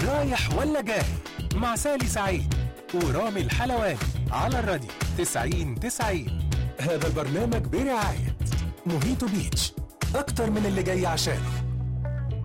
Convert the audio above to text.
رايح ولا جاي مع سالي سعيد ورامي الحلواني على الراديو 90-90. هذا البرنامج برعاية موهيتو بيتش، أكتر من اللي جاي عشانه.